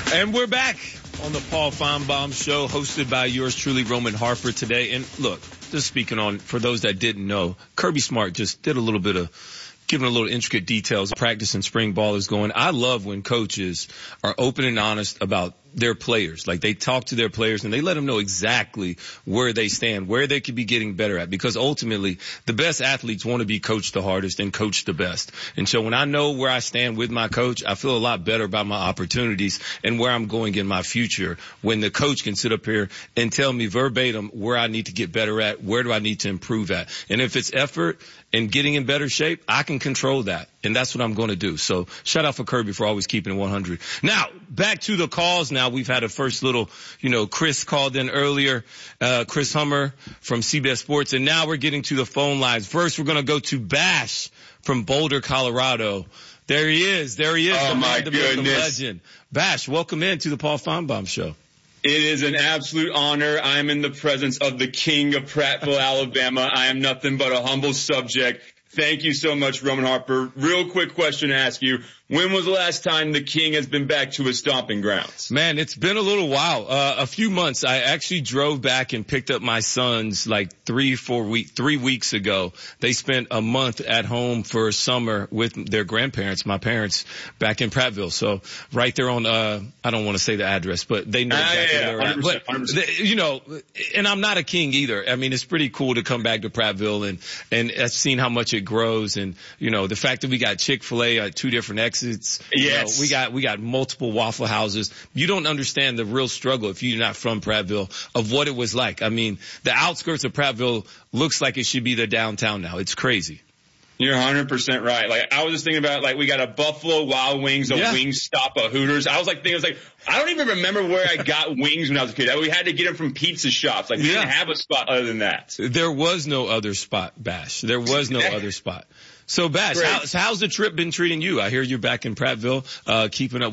And we're back on the Paul Feinbaum Show, hosted by yours truly, Roman Harper, today. And look, just speaking on, for those that didn't know, Kirby Smart just did a little bit of giving a little intricate details of practice and spring ball is going. I love when coaches are open and honest about their players. Like, they talk to their players and they let them know exactly where they stand, where they could be getting better at, because ultimately the best athletes want to be coached the hardest and coached the best. And so when I know where I stand with my coach, I feel a lot better about my opportunities and where I'm going in my future when the coach can sit up here and tell me verbatim where I need to get better at, where do I need to improve at. And if it's effort and getting in better shape, I can control that. And that's what I'm going to do. So shout out for Kirby for always keeping it 100. Now, back to the calls now. We've had a first little, Chris called in earlier, Chris Hummer from CBS Sports. And now we're getting to the phone lines. First, we're going to go to Bash from Boulder, Colorado. There he is. Oh, my goodness. Legend. Bash, welcome in to the Paul Feinbaum Show. It is an absolute honor. I'm in the presence of the king of Prattville, Alabama. I am nothing but a humble subject. Thank you so much, Roman Harper. Real quick question to ask you. When was the last time the king has been back to his stomping grounds? Man, it's been a little while. A few months. I actually drove back and picked up my sons like 3 weeks ago. They spent a month at home for summer with their grandparents, my parents, back in Prattville. So right there on, I don't want to say the address, but they know exactly where they're 100%, at. But, and I'm not a king either. I mean, it's pretty cool to come back to Prattville and I've seen how much it grows. And, the fact that we got Chick-fil-A at 2 different exits. Yes. We got multiple Waffle Houses. You don't understand the real struggle if you're not from Prattville of what it was like. I mean, the outskirts of Prattville looks like it should be the downtown now. It's crazy. You're 100% right. Like, I was just thinking about, we got a Buffalo Wild Wings, Wingstop, a Hooters. I was thinking, I don't even remember where I got wings when I was a kid. We had to get them from pizza shops. We didn't have a spot other than that. There was no other spot, Bash. There was no other spot. So, Bash, how's the trip been treating you? I hear you're back in Prattville, keeping up